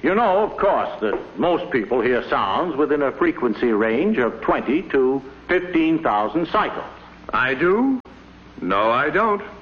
You know, of course, that most people hear sounds within a frequency range of 20 to 15,000 cycles. I do? No, I don't.